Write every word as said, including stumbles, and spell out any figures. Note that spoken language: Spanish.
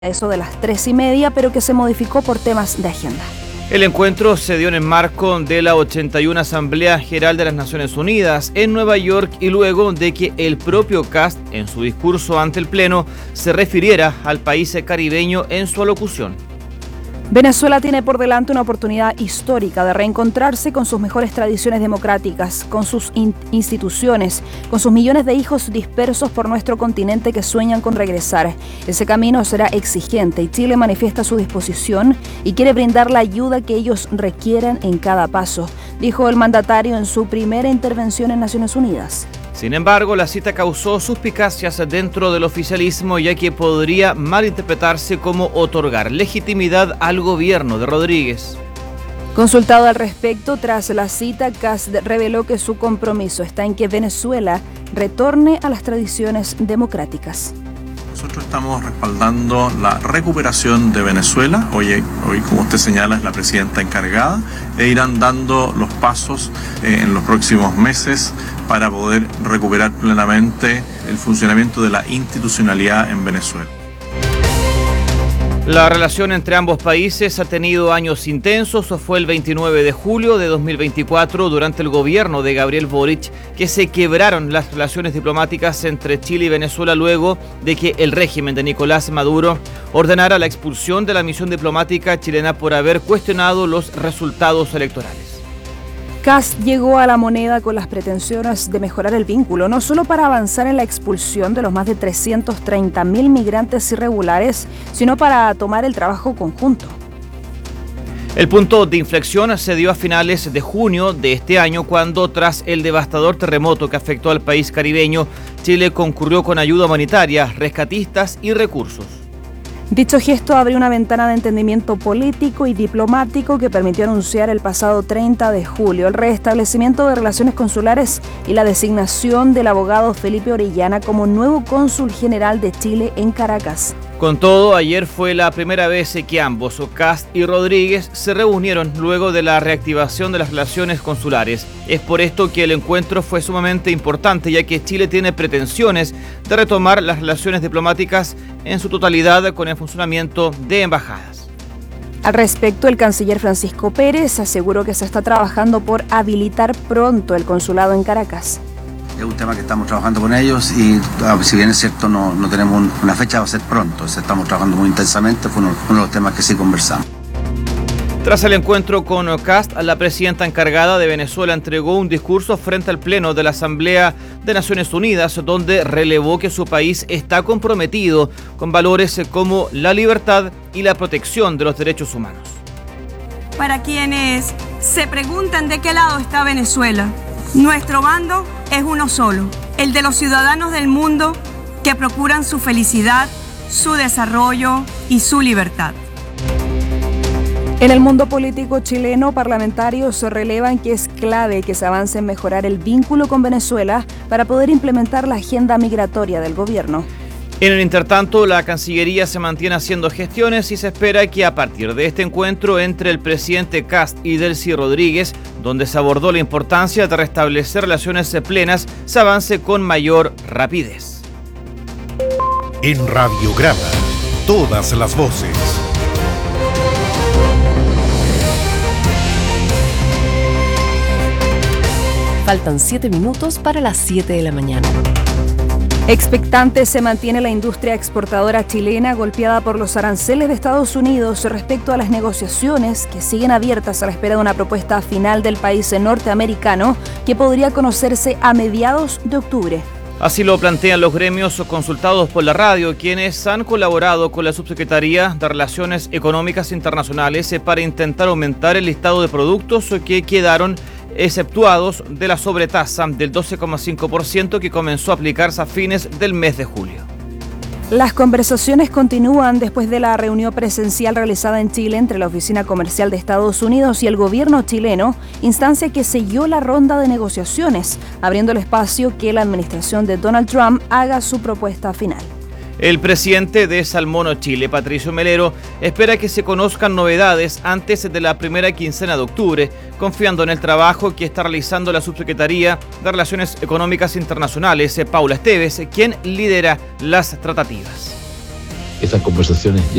a eso de las tres y media, pero que se modificó por temas de agenda. El encuentro se dio en el marco de la ochenta y una Asamblea General de las Naciones Unidas en Nueva York y luego de que el propio Kast, en su discurso ante el Pleno, se refiriera al país caribeño en su alocución. Venezuela tiene por delante una oportunidad histórica de reencontrarse con sus mejores tradiciones democráticas, con sus in- instituciones, con sus millones de hijos dispersos por nuestro continente que sueñan con regresar. Ese camino será exigente y Chile manifiesta su disposición y quiere brindar la ayuda que ellos requieren en cada paso, dijo el mandatario en su primera intervención en Naciones Unidas. Sin embargo, la cita causó suspicacias dentro del oficialismo, ya que podría malinterpretarse como otorgar legitimidad al gobierno de Rodríguez. Consultado al respecto, tras la cita, Kast reveló que su compromiso está en que Venezuela retorne a las tradiciones democráticas. Nosotros estamos respaldando la recuperación de Venezuela. Hoy, hoy, como usted señala, es la presidenta encargada e irán dando los pasos eh, en los próximos meses para poder recuperar plenamente el funcionamiento de la institucionalidad en Venezuela. La relación entre ambos países ha tenido años intensos. Fue el veintinueve de julio de dos mil veinticuatro, durante el gobierno de Gabriel Boric, que se quebraron las relaciones diplomáticas entre Chile y Venezuela luego de que el régimen de Nicolás Maduro ordenara la expulsión de la misión diplomática chilena por haber cuestionado los resultados electorales. Kast llegó a La Moneda con las pretensiones de mejorar el vínculo, no solo para avanzar en la expulsión de los más de trescientos treinta mil migrantes irregulares, sino para tomar el trabajo conjunto. El punto de inflexión se dio a finales de junio de este año, cuando tras el devastador terremoto que afectó al país caribeño, Chile concurrió con ayuda humanitaria, rescatistas y recursos. Dicho gesto abrió una ventana de entendimiento político y diplomático que permitió anunciar el pasado treinta de julio el restablecimiento de relaciones consulares y la designación del abogado Felipe Orellana como nuevo cónsul general de Chile en Caracas. Con todo, ayer fue la primera vez que ambos, Kast y Rodríguez, se reunieron luego de la reactivación de las relaciones consulares. Es por esto que el encuentro fue sumamente importante, ya que Chile tiene pretensiones de retomar las relaciones diplomáticas en su totalidad con el funcionamiento de embajadas. Al respecto, el canciller Francisco Pérez aseguró que se está trabajando por habilitar pronto el consulado en Caracas. Es un tema que estamos trabajando con ellos y, si bien es cierto, no, no tenemos una fecha, va a ser pronto. Estamos trabajando muy intensamente, fue uno, uno de los temas que sí conversamos. Tras el encuentro con Kast, la presidenta encargada de Venezuela entregó un discurso frente al Pleno de la Asamblea de Naciones Unidas, donde relevó que su país está comprometido con valores como la libertad y la protección de los derechos humanos. Para quienes se preguntan de qué lado está Venezuela, nuestro bando es uno solo, el de los ciudadanos del mundo que procuran su felicidad, su desarrollo y su libertad. En el mundo político chileno, parlamentarios relevan que es clave que se avance en mejorar el vínculo con Venezuela para poder implementar la agenda migratoria del gobierno. En el intertanto, la Cancillería se mantiene haciendo gestiones y se espera que a partir de este encuentro entre el presidente Kast y Delcy Rodríguez, donde se abordó la importancia de restablecer relaciones plenas, se avance con mayor rapidez. En Radiograma, todas las voces. Faltan siete minutos para las siete de la mañana. Expectante se mantiene la industria exportadora chilena, golpeada por los aranceles de Estados Unidos respecto a las negociaciones que siguen abiertas a la espera de una propuesta final del país norteamericano que podría conocerse a mediados de octubre. Así lo plantean los gremios consultados por la radio, quienes han colaborado con la Subsecretaría de Relaciones Económicas Internacionales para intentar aumentar el listado de productos que quedaron exceptuados de la sobretasa del doce coma cinco por ciento que comenzó a aplicarse a fines del mes de julio. Las conversaciones continúan después de la reunión presencial realizada en Chile entre la Oficina Comercial de Estados Unidos y el gobierno chileno, instancia que selló la ronda de negociaciones, abriendo el espacio que la administración de Donald Trump haga su propuesta final. El presidente de Salmono Chile, Patricio Melero, espera que se conozcan novedades antes de la primera quincena de octubre, confiando en el trabajo que está realizando la Subsecretaría de Relaciones Económicas Internacionales, Paula Esteves, quien lidera las tratativas. esas conversaciones ya